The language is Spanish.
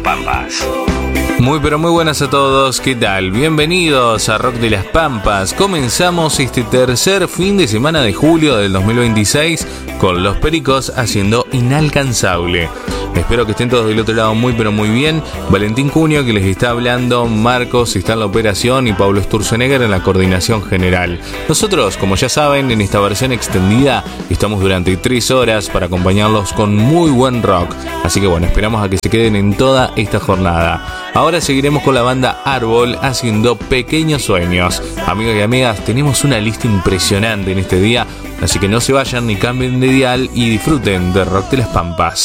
Pampas. Muy pero muy buenas a todos, ¿qué tal? Bienvenidos a Rock de las Pampas. Comenzamos este tercer fin de semana de julio del 2026 con Los Pericos haciendo Inalcanzable. Espero que estén todos del otro lado muy pero muy bien. Valentín Cunio que les está hablando, Marcos está en la operación y Pablo Sturzenegger en la coordinación general. Nosotros, como ya saben, en esta versión extendida estamos durante 3 horas para acompañarlos con muy buen rock. Así que bueno, esperamos a que se queden en toda esta jornada. Ahora seguiremos con la banda Árbol haciendo Pequeños Sueños. Amigos y amigas, tenemos una lista impresionante en este día, así que no se vayan ni cambien de dial y disfruten de Rock de las Pampas.